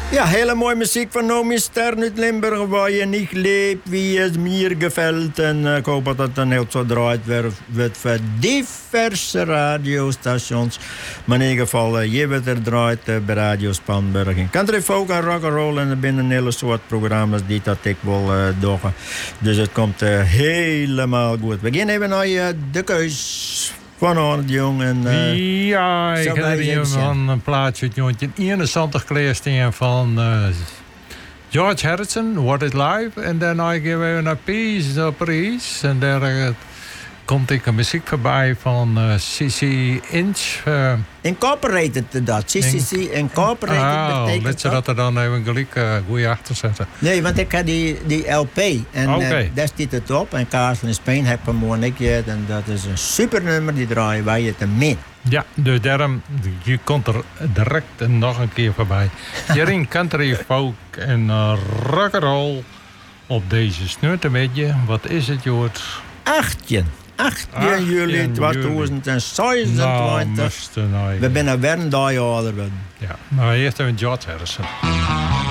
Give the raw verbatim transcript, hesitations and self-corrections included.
Ja, hele mooie muziek van Nomi Stern uit Limburg, waar je niet leeft, wie is meer geveld. En uh, ik hoop dat het dan heel zo draait wordt voor diverse radiostations. Maar in ieder geval, uh, je wordt er draait uh, bij Radio Spanburg. In country folk en rock'n'roll en er zijn een hele soort programma's die dat ik wil uh, doen. Dus het komt uh, helemaal goed. We gaan even naar uh, de keus. Vanavond, jong. En, uh, ja, ik heb hier van een plaatje uit eenenzeventig kleersteen van uh, George Harrison, What is Life? En daarna geven we naar Peace op Reis. En daar uh, komt ik een muziek voorbij van uh, C C Inch. Uh, Incorporated dat. C C C Incorporated oh, betekent dat. ze dat er dan even gelijk uh, goed achter zetten. Nee, want ik had die, die L P. En okay. uh, daar staat het op. En Kaas van Spain heb ik vanmorgen ik gehad. En dat is een super nummer. Die draaien wij het een min. Ja, dus daarom, je komt er direct nog een keer voorbij. Hierin country folk en uh, rock'n'roll op deze snuit een beetje. Wat is het, Joort? Achtje. achttien juli tweeduizend zesentwintig. Nou, moesten, nou, we zijn weer een dag ouder. Ja, maar eerst even George Harrison.